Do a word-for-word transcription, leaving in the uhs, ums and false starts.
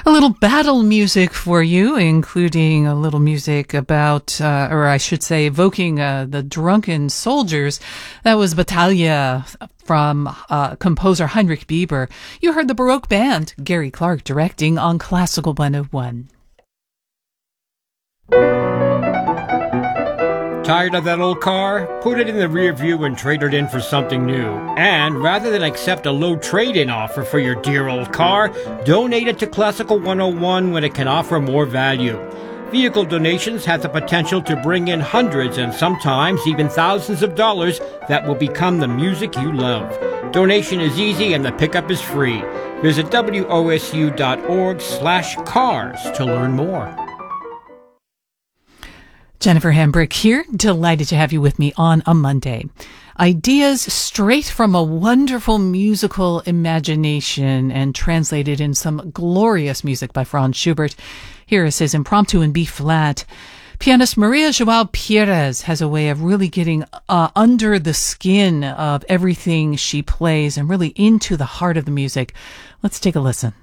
A little battle music for you, including a little music about, uh, or I should say, evoking uh, the drunken soldiers. That was Battaglia from uh, composer Heinrich Bieber. You heard the Baroque band, Gary Clark directing on Classical one oh one. Tired of that old car? Put it in the rear view and trade it in for something new. And rather than accept a low trade-in offer for your dear old car, donate it to Classical one oh one when it can offer more value. Vehicle donations have the potential to bring in hundreds and sometimes even thousands of dollars that will become the music you love. Donation is easy and the pickup is free. Visit W O S U dot org slash cars to learn more. Jennifer Hambrick here, delighted to have you with me on a Monday. Ideas straight from a wonderful musical imagination and translated in some glorious music by Franz Schubert. Here is his impromptu in B flat. Pianist Maria Joao Pires has a way of really getting uh, under the skin of everything she plays and really into the heart of the music. Let's take a listen.